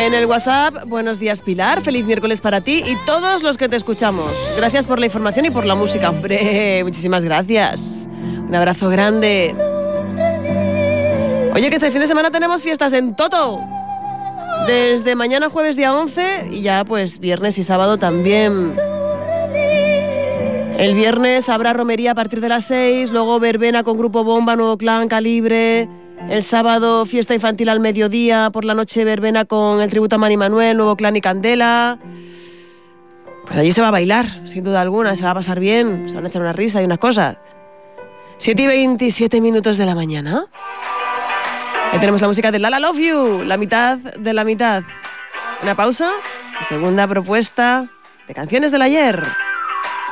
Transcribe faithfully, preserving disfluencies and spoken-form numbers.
En el WhatsApp, buenos días Pilar, feliz miércoles para ti y todos los que te escuchamos. Gracias por la información y por la música, hombre, muchísimas gracias. Un abrazo grande. Oye, que este fin de semana tenemos fiestas en Toto. Desde mañana jueves día once y ya pues viernes y sábado también. El viernes habrá romería a partir de las seis, luego verbena con Grupo Bomba, Nuevo Clan, Calibre. El sábado fiesta infantil al mediodía, por la noche verbena con el tributo a Manny Manuel, Nuevo Clan y Candela. Pues allí se va a bailar, sin duda alguna, se va a pasar bien, se van a echar una risa y unas cosas. siete y veintisiete minutos de la mañana. Ahí tenemos la música de Lala Love You, la mitad de la mitad. Una pausa y segunda propuesta de canciones del ayer.